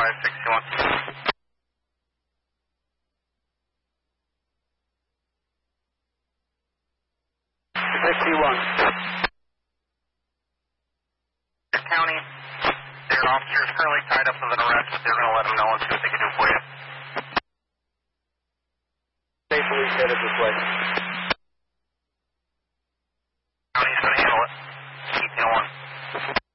561. 51. County, their officer is currently tied up with an arrest. They're going to let them know and see what they can do for you. State police headed this way.